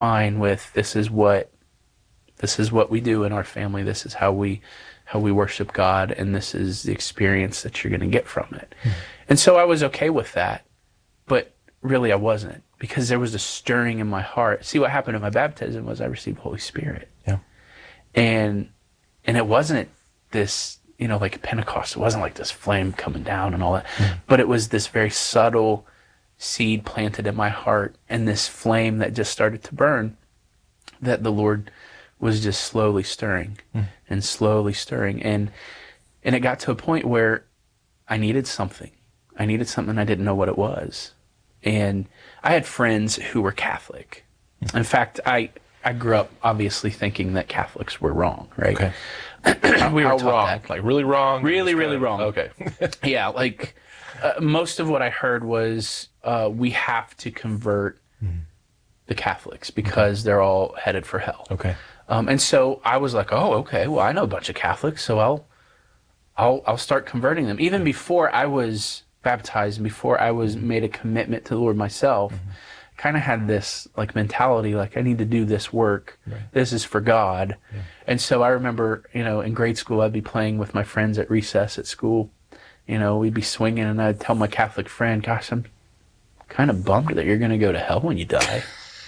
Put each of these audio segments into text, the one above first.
fine with this is what we do in our family. This is how we worship God, and this is the experience that you're going to get from it. And so I was okay with that, but really I wasn't, because there was a stirring in my heart. See, what happened in my baptism was I received the Holy Spirit. Yeah. And it wasn't this, like Pentecost. It wasn't like this flame coming down and all that, but it was this very subtle seed planted in my heart, and this flame that just started to burn, that the Lord was just slowly stirring and slowly stirring. And it got to a point where I needed something. I didn't know what it was. And I had friends who were Catholic. In fact, I grew up obviously thinking that Catholics were wrong, right? Okay. We were How taught wrong? that. Like really wrong? Really, really wrong. Okay. Yeah, like most of what I heard was we have to convert the Catholics because they're all headed for hell. Okay. And so I was like, oh, okay, well, I know a bunch of Catholics, so I'll start converting them. Even before I was baptized and before I was made a commitment to the Lord myself, kind of had this like mentality, like I need to do this work. Right. This is for God. Yeah. And so I remember, in grade school, I'd be playing with my friends at recess at school. We'd be swinging, and I'd tell my Catholic friend, gosh, I'm kind of bummed that you're going to go to hell when you die.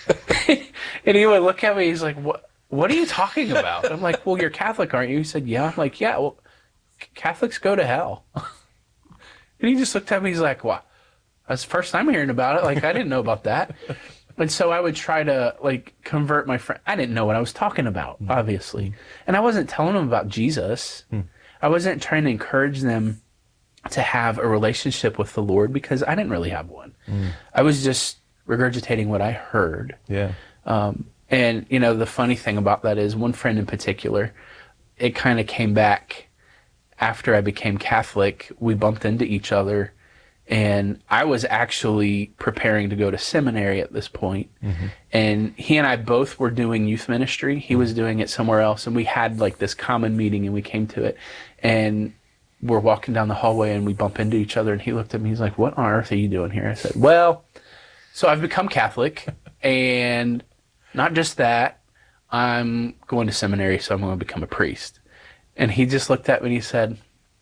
And he would look at me, he's like, what are you talking about? I'm like, well, you're Catholic, aren't you? He said, yeah. I'm like, yeah, well, Catholics go to hell. And he just looked at me, he's like, wow, that's the first time hearing about it. Like, I didn't know about that. And so I would try to, like, convert my friend. I didn't know what I was talking about, obviously. And I wasn't telling them about Jesus. I wasn't trying to encourage them to have a relationship with the Lord, because I didn't really have one. I was just regurgitating what I heard. Yeah. And, the funny thing about that is one friend in particular, it kind of came back after I became Catholic. We bumped into each other, and I was actually preparing to go to seminary at this point. And he and I both were doing youth ministry. He was doing it somewhere else, and we had like this common meeting, and we came to it, and we're walking down the hallway, and we bump into each other, and he looked at me, he's like, what on earth are you doing here? I said, well, so I've become Catholic, and not just that, I'm going to seminary, so I'm going to become a priest. And he just looked at me and he said,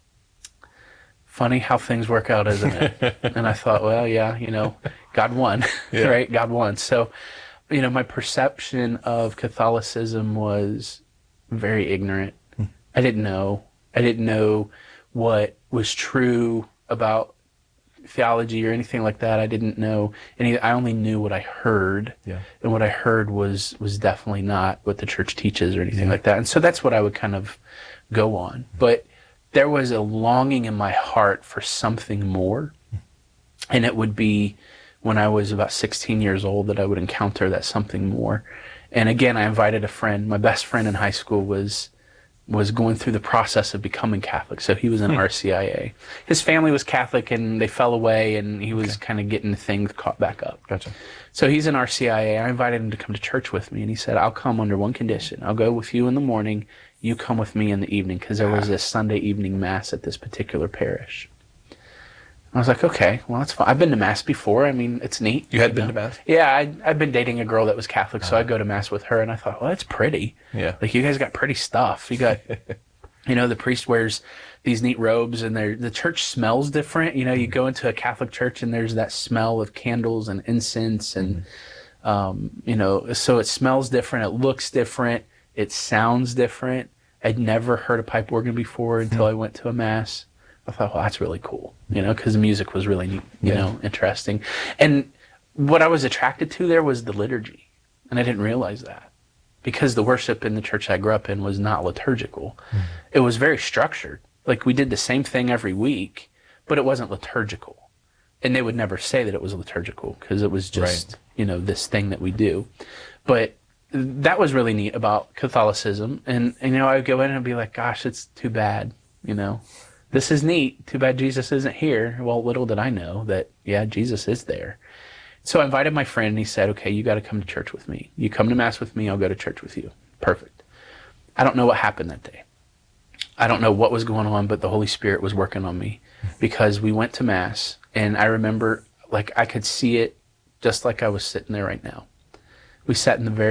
funny how things work out, isn't it? And I thought, well, yeah, God won, Yeah. right? God won. So, my perception of Catholicism was very ignorant. I didn't know. I didn't know what was true about theology or anything like that. I didn't know any. I only knew what I heard, and what I heard was definitely not what the church teaches or anything like that. And so that's what I would kind of go on. But there was a longing in my heart for something more, and it would be when I was about 16 years old that I would encounter that something more. And again, I invited a friend. My best friend in high school was going through the process of becoming Catholic. So he was in RCIA. His family was Catholic, and they fell away, and he was kind of getting things caught back up. Gotcha. So he's in RCIA. I invited him to come to church with me, and he said, I'll come under one condition. I'll go with you in the morning. You come with me in the evening, because there was this Sunday evening mass at this particular parish. I was like, okay, well, that's fine. I've been to mass before. I mean, it's neat. You had been to mass? Yeah, I'd been dating a girl that was Catholic, so I'd go to mass with her, and I thought, well, that's pretty. Yeah. Like, you guys got pretty stuff. You got, the priest wears these neat robes, and the church smells different. You go into a Catholic church, and there's that smell of candles and incense, and, so it smells different. It looks different. It sounds different. I'd never heard a pipe organ before until I went to a mass. I thought, well, that's really cool, because the music was really neat, interesting. And what I was attracted to there was the liturgy, and I didn't realize that, because the worship in the church I grew up in was not liturgical. It was very structured. Like, we did the same thing every week, but it wasn't liturgical. And they would never say that it was liturgical, because it was just, this thing that we do. But that was really neat about Catholicism. And I would go in and be like, gosh, it's too bad, This is neat. Too bad Jesus isn't here. Well, little did I know that, Jesus is there. So I invited my friend, and he said, okay, you got to come to church with me. You come to mass with me, I'll go to church with you. Perfect. I don't know what happened that day. I don't know what was going on, but the Holy Spirit was working on me, because we went to mass, and I remember, like, I could see it just like I was sitting there right now. we sat in the very